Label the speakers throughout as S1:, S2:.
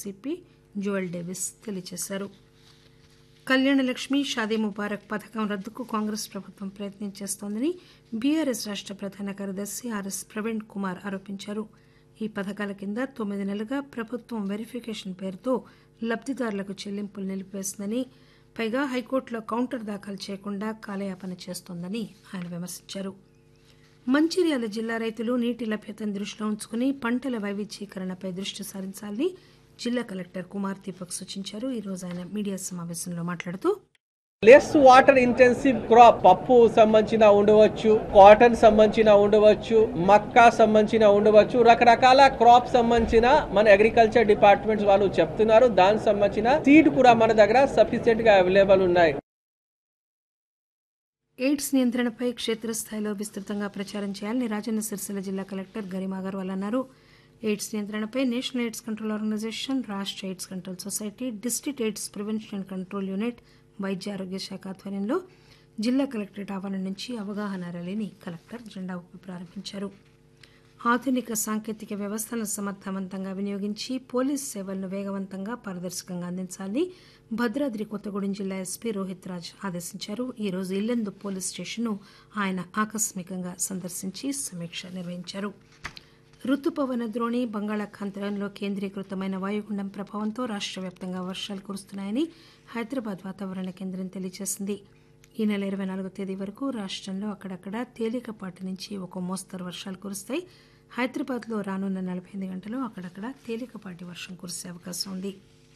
S1: DCP Joel Davis తెలియజేశారు. కళ్యాణలక్ష్మి షాదీ ముబారక్ పథకం రద్దుకు కాంగ్రెస్ ప్రభుత్వం ప్రయత్నం చేస్తోందని బీఆర్ఎస్ రాష్ట ప్రధాన కార్యదర్శి ఆర్ఎస్ ప్రవీణ్ కుమార్ ఆరోపించారు. ఈ పథకాల కింద 9 నెలలుగా ప్రభుత్వం వెరిఫికేషన్ పేరుతో లబ్దిదారులకు చెల్లింపులు నిలిపివేసిందని, పైగా హైకోర్టులో కౌంటర్ దాఖలు చేయకుండా కాలయాపన చేస్తోందని ఆయన విమర్శించారు. మంచిర్యాల జిల్లా రైతులు నీటి లభ్యతను దృష్టిలో ఉంచుకుని పంటల వైవిధ్యీకరణపై దృష్టి సారించాలని జిల్లా కలెక్టర్ కుమార్ దీపక్ సూచించారు. ఈ రోజు ఆయన మీడియా సమావేశంలో మాట్లాడుతూ
S2: లెస్ వాటర్ ఇంటెన్సివ్ క్రాప్ పప్పు సంబంధించిన ఉండవచ్చు, కాటన్ సంబంధించిన ఉండవచ్చు, మక్కా సంబంధించిన ఉండవచ్చు, రకరకాల క్రాప్ సంబంధించిన మన అగ్రికల్చర్ డిపార్ట్మెంట్స్ వాళ్ళు చెప్తున్నారు. దానికి సంబంధించిన సీడ్ కూడా మన దగ్గర సఫిషియెంట్ గా అవైలబుల్ ఉన్నాయి.
S1: ఎయిడ్స్ నియంత్రణపై క్షేత్రస్థాయిలో విస్తృతంగా ప్రచారం చేయాలని రాజన్న సిరిసిల్ల జిల్లా కలెక్టర్ గరిమా అగర్వాల్ అన్నారు. AIDS నియంత్రణపై national AIDS control organisation, రాష్ట్ర AIDS control society, district AIDS prevention and control unit, వైద్య ఆరోగ్య శాఖ ఆధ్వర్యంలో జిల్లా కలెక్టరేట్ ఆవరణ నుంచి అవగాహన ర్యాలీని కలెక్టర్ జెండా ఊపి ప్రారంభించారు. ఆధునిక సాంకేతిక వ్యవస్థలను సమర్థవంతంగా వినియోగించి పోలీసు సేవలను వేగవంతంగా పారదర్శకంగా అందించాలని భద్రాద్రి కొత్తగూడెం జిల్లా ఎస్పీ రోహిత్ రాజ్ ఆదేశించారు. ఈ రోజు ఇల్లెందు పోలీస్ స్టేషన్ను ఆయన ఆకస్మికంగా సందర్శించి సమీక్ష నిర్వహించారు. రుతుపవన ద్రోణి బంగాళాఖాతంలో కేంద్రీకృతమైన వాయుగుండం ప్రభావంతో రాష్ట్ర వ్యాప్తంగా వర్షాలు కురుస్తున్నాయని హైదరాబాద్ వాతావరణ కేంద్రం తెలియజేసింది. ఈ నెల 24వ తేదీ వరకు రాష్టంలో అక్కడక్కడ తేలికపాటి నుంచి ఒక మోస్తరు వర్షాలు కురుస్తాయి. హైదరాబాద్లో రానున్న 48 గంటలు అక్కడక్కడ తేలికపాటి వర్షం కురిసే అవకాశం ఉంది.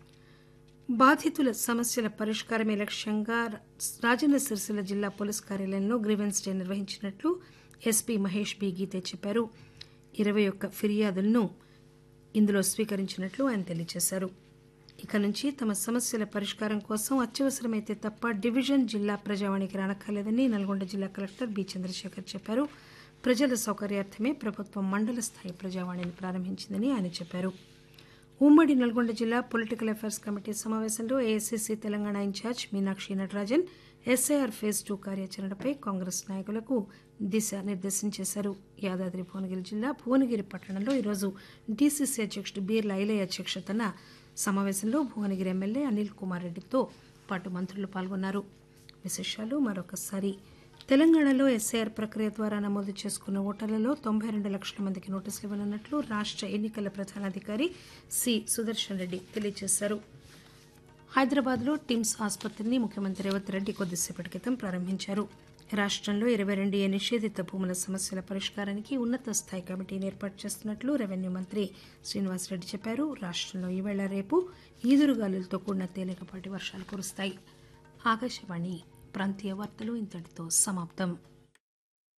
S1: బాధితుల సమస్యల పరిష్కారమే లక్ష్యంగా రాజన్న సిరిసిల్ల జిల్లా పోలీస్ కార్యాలయంలో గ్రీవెన్స్ డే నిర్వహించినట్లు ఎస్పీ మహేష్ బి గీతే చెప్పారు. 21 ఫిర్యాదులను ఇందులో స్వీకరించినట్లు ఆయన తెలియజేశారు. ఇక నుంచి తమ సమస్యల పరిష్కారం కోసం అత్యవసరమైతే తప్ప డివిజన్ జిల్లా ప్రజావాణికి రానక్కర్లేదని నల్గొండ జిల్లా కలెక్టర్ బి చంద్రశేఖర్ చెప్పారు. ప్రజల సౌకర్యార్థమే ప్రభుత్వం మండల స్థాయి ప్రజావాణిని ప్రారంభించిందని ఆయన చెప్పారు. ఉమ్మడి నల్గొండ జిల్లా పొలిటికల్ అఫైర్స్ కమిటీ సమావేశంలో AICC Telangana incharge Meenakshi Natarajan SIR phase 2 కార్యాచరణపై కాంగ్రెస్ నాయకులకు దిశానిర్దేశం చేశారు. యాదాద్రి భువనగిరి జిల్లా భువనగిరి పట్టణంలో ఈరోజు డీసీసీ అధ్యక్షుడు బీర్ల ఐలయ్య అధ్యక్షతన సమావేశంలో భువనగిరి ఎమ్మెల్యే అనిల్ కుమార్ రెడ్డితో పాటు మంత్రులు పాల్గొన్నారు. విశేషాలు మరొకసారి. తెలంగాణలో ఎస్ఐఆర్ ప్రక్రియ ద్వారా నమోదు చేసుకున్న ఓటర్లలో 92 లక్షల మందికి నోటీసులు ఇవ్వనున్నట్లు రాష్ట్ర ఎన్నికల ప్రధానాధికారి సి సుదర్శన్ రెడ్డి తెలియజేశారు. హైదరాబాద్లో టిమ్స్ ఆసుపత్రిని ముఖ్యమంత్రి రేవంత్ రెడ్డి కొద్దిసేపటి క్రితం ప్రారంభించారు. రాష్టంలో 22 నిషేధిత భూముల సమస్యల పరిష్కారానికి ఉన్నత స్థాయి కమిటీని ఏర్పాటు చేస్తున్నట్లు రెవెన్యూ మంత్రి శ్రీనివాసరెడ్డి చెప్పారు. రాష్టంలో ఈవేళ రేపు ఈదురుగాలులతో కూడిన తేలికపాటి వర్షాలు కురుస్తాయి. ఆకాశవాణి ప్రాంతీయ వార్తలు ఇంతటితో సమాప్తం.